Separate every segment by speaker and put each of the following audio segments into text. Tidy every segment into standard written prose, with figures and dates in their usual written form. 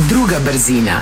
Speaker 1: druga brzina.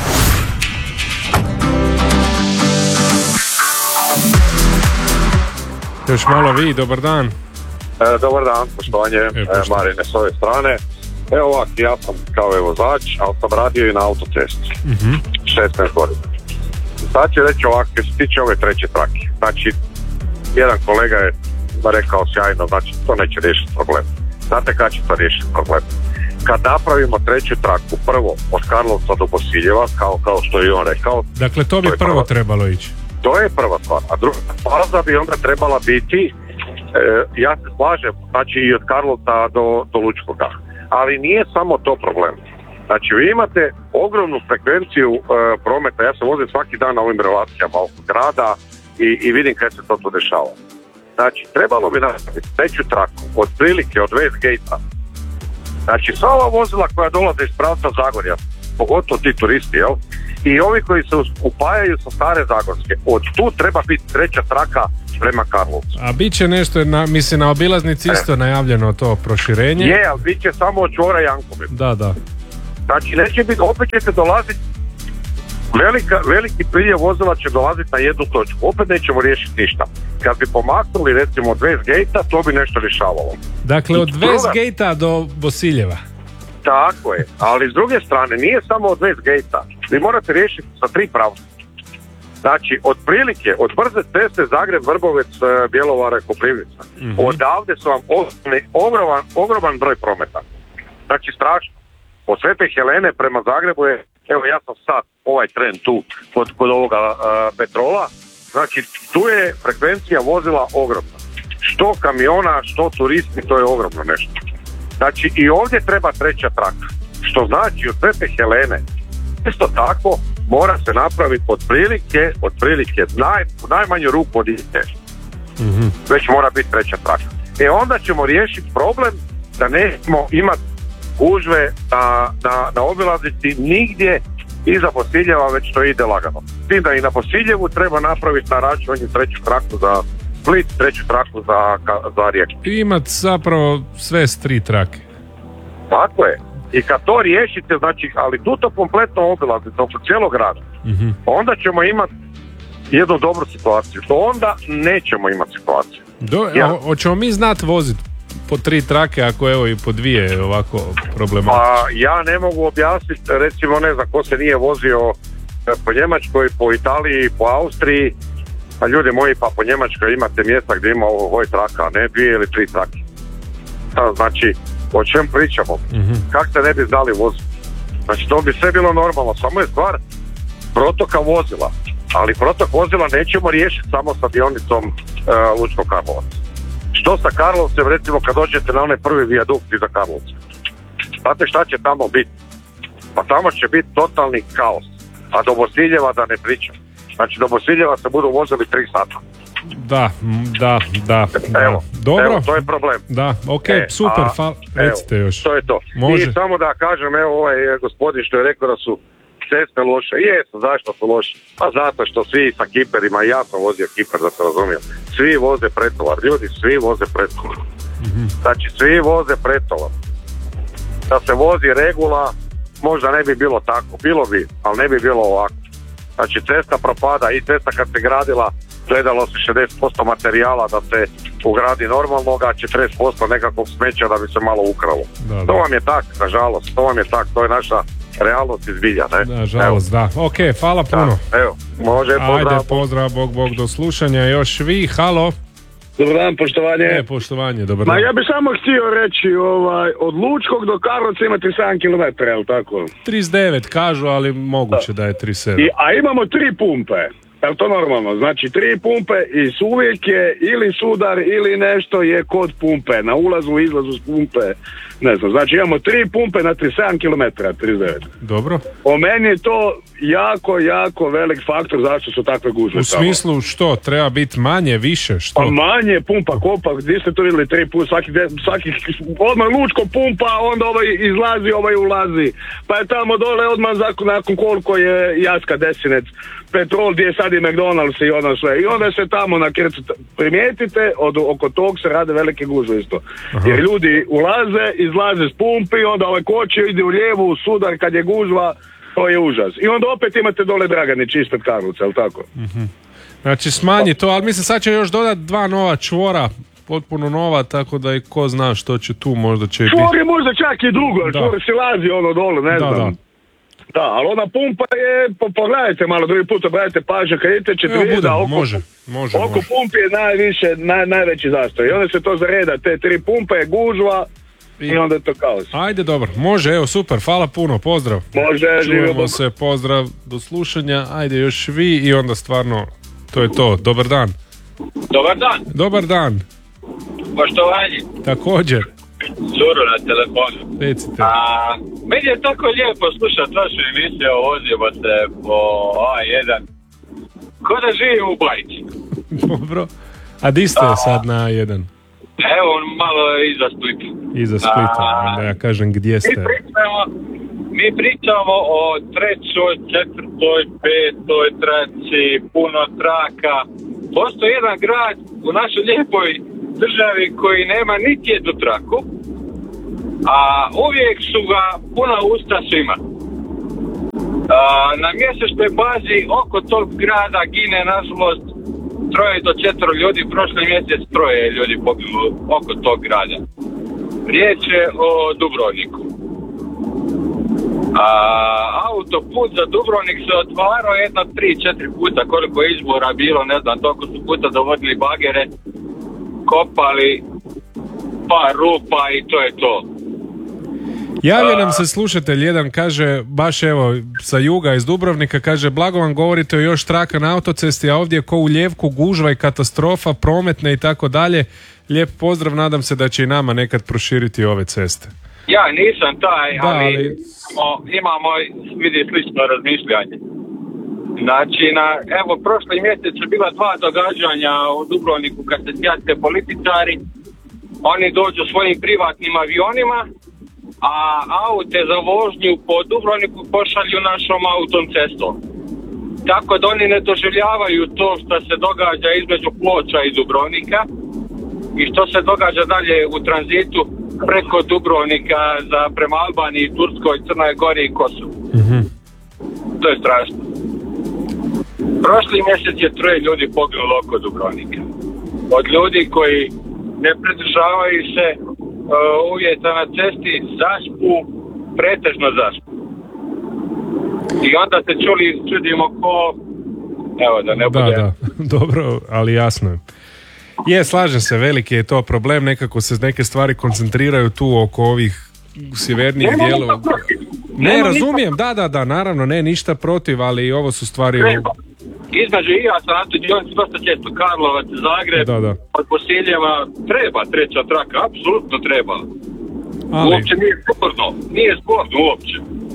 Speaker 2: Još malo vi, dobar dan.
Speaker 3: Dobar dan, poštovanje, Marine s ove strane. Evo ovak, ja sam kao vozač, ali sam radio i na autocesti. 16 godina. Sad ću reći ovak, što se tiče ove treće trake. Znači, jedan kolega je rekao sjajno, znači to neće riješiti problem. Znate kada će to riješiti problem? Kad napravimo treću traku, prvo od Karlovca do Bosiljeva, kao što je on rekao.
Speaker 2: Dakle, to bi prvo trebalo ići.
Speaker 3: To je prva stvar, a druga faza bi onda trebala biti, ja se slažem, znači i od Karlovca do Lučkoga, ali nije samo to problem. Znači vi imate ogromnu frekvenciju prometa, ja se vozim svaki dan na ovim relacijama oko grada i vidim kada se to tu dešava. Znači trebalo bi napraviti treću traku, otprilike od Westgate-a. Znači sva ova vozila koja dolaze iz pravca Zagorja, pogotovo ti turisti, jel? I ovi koji se upajaju sa Stare Zagorske, od tu treba biti treća traka prema Karlovcu.
Speaker 2: A bit će nešto, na obilaznici isto najavljeno to proširenje?
Speaker 3: Je, ali bit će samo od čvora Janković.
Speaker 2: Da.
Speaker 3: Znači neće biti, opet ćete dolaziti, veliki priljev vozila će dolaziti na jednu točku, opet nećemo riješiti ništa. Kad bi pomaknuli recimo od Westgate-a, to bi nešto rješavalo.
Speaker 2: Dakle, od Westgate-a do Bosiljeva.
Speaker 3: Tako je, ali s druge strane nije samo od Westgate-a, vi morate riješiti sa 3 pravca. Znači, otprilike, od brze ceste Zagreb, Vrbovec, Bjelovara i Koprivnica, odavde su vam ogroman broj prometa. Znači, strašno. Od Svete Helene prema Zagrebu je, evo ja sam sad ovaj tren tu kod ovoga Petrola, znači tu je frekvencija vozila ogromna. Što kamiona, što turisti, to je ogromno nešto. Znači i ovdje treba treća traka, što znači od Svete Helene isto tako mora se napraviti otprilike u najmanju ruku od iste. Već mora biti treća traka. Onda ćemo riješiti problem da nećemo imati gužve na obilaznici nigdje iza Bosiljeva, već to ide lagano. S tim da i na Bosiljevu treba napraviti na računju treću traku za Split, treću traku za Rijeku.
Speaker 2: I imati zapravo sve s 3 trake.
Speaker 3: Tako je. I kad to riješite, znači, ali tu to kompletno obilaznicu oko cijelog grada, onda ćemo imati jednu dobru situaciju. To onda nećemo imati situaciju.
Speaker 2: Hoćemo mi znati voziti po 3 trake, ako evo i po 2 ovako problematično?
Speaker 3: Pa ja ne mogu objasniti, recimo ne znam ko se nije vozio po Njemačkoj, po Italiji, po Austriji, pa ljudi moji, pa po Njemačkoj imate mjesta gdje ima ovoj traka, a ne 2 ili 3 trake. Znači, o čem pričamo? Kako se ne bi znali voziti? Znači, to bi sve bilo normalno, samo je stvar protoka vozila, ali protok vozila nećemo riješiti samo sa dionicom Lučko-Karlovac. Što sa Karlovcem, recimo kad dođete na onaj prvi vijadukt iza Karlovca? Znate šta će tamo biti? Pa tamo će biti totalni kaos, a do Bosiljeva da ne pričam. Znači do Bosiljeva se budu vozili 3 sata.
Speaker 2: Da.
Speaker 3: Evo,
Speaker 2: dobro.
Speaker 3: To je problem.
Speaker 2: Da, super, recite još.
Speaker 3: To je to.
Speaker 2: Može.
Speaker 3: I samo da kažem, evo ovaj gospodin što je rekao da su ceste loše. Jesu, zašto su loše? Pa zato što svi sa kiperima, ja sam vozio kiper da se razumijem, svi voze pretovar, ljudi svi voze pretovar. Znači svi voze pretovar. Da se vozi regula, možda ne bi bilo tako, bilo bi, ali ne bi bilo ovako. Znači cesta propada i cesta kad se gradila, gledalo se 60% materijala da se ugradi normalnog, a 40% nekakvog smeća da bi se malo ukralo. Da. To vam je tak, nažalost, to je naša realnost izbilja, ne?
Speaker 2: Nažalost, da. Ok, hvala puno.
Speaker 3: Evo, može, pozdrav.
Speaker 2: Ajde, pozdrav, bog, do slušanja. Još vi, halo.
Speaker 4: Dobar dan, poštovanje.
Speaker 2: Poštovanje, dobar dan.
Speaker 4: Ja bih samo htio reći, od Lučkog do Karlovca ima 37 km, je li tako?
Speaker 2: 39 kažu, ali moguće da je 37.
Speaker 4: A imamo 3 pumpe. Je to normalno? Znači 3 pumpe i uvijek je ili sudar ili nešto je kod pumpe, na ulazu i izlazu s pumpe, ne znam, znači imamo 3 pumpe na 37 km, 39.
Speaker 2: Dobro.
Speaker 4: Po meni je to jako velik faktor zašto su takve gužve.
Speaker 2: U smislu što? Treba biti manje, više? Što?
Speaker 4: Pa manje, pumpa, kopa, gdje ste to vidjeli 3 pumpe, svaki odmah Lučko pumpa, onda ovaj izlazi, ovaj ulazi, pa je tamo dole odmah nakon koliko je Jaska Desinec, Petrol gdje je sad radi McDonald's i ono sve. I onda se tamo na krcu primijetite, oko tog se rade velike gužve isto. Jer ljudi ulaze, izlaze s pumpi, onda ovaj kočio ide u lijevu, sudar kad je gužva, to je užas. I onda opet imate dole Draganić ispred Karlovca, jel tako?
Speaker 2: Znači smanji to, ali mislim sad će još dodati 2 nova čvora, potpuno nova, tako da i ko zna što će tu, možda će...
Speaker 4: Čvor je možda čak i drugo, čvor si lazi ono dole, ne znam. Da, ali ona pumpa je, pogledajte malo drugi put, obradite pažnje, kad idete ćete vidjeti da oko pumpi je najveći zastoj. I onda se to zareda, te 3 pumpe je gužva i onda je to kaos.
Speaker 2: Ajde, dobro, može, evo, super, hvala puno, pozdrav.
Speaker 4: Može,
Speaker 2: čujemo se, pozdrav, do slušanja, ajde još vi i onda stvarno, to je to, dobar dan.
Speaker 1: Dobar dan.
Speaker 2: Dobar dan.
Speaker 1: Poštovanje.
Speaker 2: Također.
Speaker 1: Zuru na telefonu.
Speaker 2: Recite.
Speaker 1: Meni je tako lijepo slušati vašu emisiju, vozimo se po A1. Ko da živim u bajci.
Speaker 2: Dobro. A di ste sad na A1?
Speaker 1: Evo, malo iza Splita.
Speaker 2: Iza Splita, onda ja kažem gdje ste.
Speaker 1: Mi pričamo o 3., 4., 5. traci, puno traka. Postoji jedan grad u našoj lijepoj državi koji nema niti jednu traku, a uvijek su ga puna usta svima. Na mjesečnoj bazi oko tog grada gine nažalost 3 do 4 ljudi, prošli mjesec 3 ljudi poginulo oko tog grada. Riječ je o Dubrovniku. Autoput za Dubrovnik se otvarao jedno 3-4 puta, koliko je izbora bilo, ne znam, toliko su puta dovodili bagere, kopali par rupa i to je to.
Speaker 2: Javio nam se slušatelj jedan, kaže, baš evo sa juga iz Dubrovnika, kaže, blago vam govorite o još traka na autocesti, a ovdje je ko u Ljevku gužva i katastrofa, prometne i tako dalje. Lijep pozdrav, nadam se da će i nama nekad proširiti ove ceste.
Speaker 1: Ja nisam taj, ali imamo vidi slično razmišljanje. Znači, evo, prošli mjesec su bila 2 događanja u Dubrovniku kad se sjate političari. Oni dođu svojim privatnim avionima, a aute za vožnju po Dubrovniku pošalju našom autom cestom. Tako da oni ne doživljavaju to što se događa između Ploča i Dubrovnika i što se događa dalje u tranzitu preko Dubrovnika prema Albaniji, Turskoj, Crnoj Gori i Kosovu. To je strašno. Prošli mjesec je 3 ljudi poginulo oko Dubrovnika. Od ljudi koji ne pridržavaju se uvjeta na cesti, zaspu, pretežno zaspu. I onda se čudimo ko, evo da ne bude.
Speaker 2: Da, dobro, ali jasno je. Je, slažem se, veliki je to problem, nekako se neke stvari koncentriraju tu oko ovih sjevernijih dijelova. Ne, razumijem, da, naravno, ne, ništa protiv, ali ovo su stvari...
Speaker 1: Između i ja sam na to dionica dosta često, Karlovac, Zagreb, od Posiljeva, treba 3. traka, apsolutno treba. Uopće nije sporno uopće.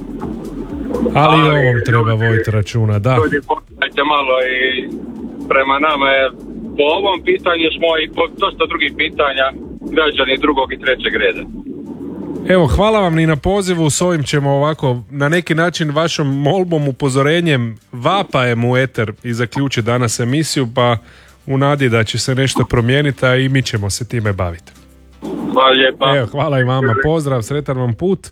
Speaker 2: Ali i ovom treba voditi računa, da.
Speaker 1: Pogledajte malo i prema nama je po ovom pitanju smo i po dosta drugih pitanja građani 2. i 3. reda.
Speaker 2: Evo, hvala vam i na pozivu, s ovim ćemo ovako na neki način vašom molbom, upozorenjem vapajem u eter i zaključiti danas emisiju, pa u nadi da će se nešto promijeniti, a i mi ćemo se time baviti.
Speaker 1: Hvala lijepa.
Speaker 2: Evo, hvala i vama, pozdrav, sretan vam put.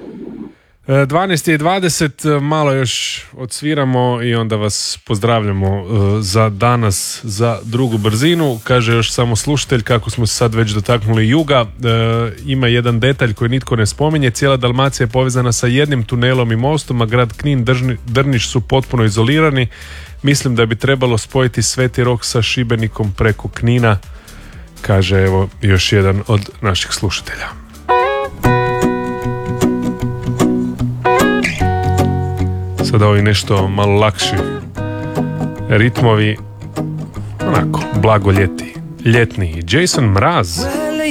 Speaker 2: 12:20, malo još odsviramo i onda vas pozdravljamo za danas za drugu brzinu. Kaže još samo slušatelj, kako smo se sad već dotaknuli juga, ima jedan detalj koji nitko ne spominje. Cijela Dalmacija je povezana sa jednim tunelom i mostom, a grad Knin, Drniš su potpuno izolirani. Mislim da bi trebalo spojiti Sveti Rok sa Šibenikom preko Knina, kaže evo još jedan od naših slušatelja. Sada ovi nešto malo lakši ritmovi, onako, blago ljetni. Jason Mraz.